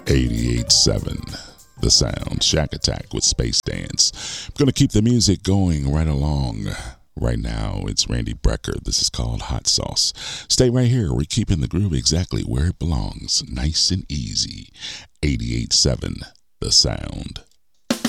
88.7 The Sound, Shack Attack with Space Dance. I'm going to keep the music going right along. Right now, it's Randy Brecker. This is called Hot Sauce. Stay right here. We're keeping the groove exactly where it belongs. Nice and easy. 88.7 The Sound.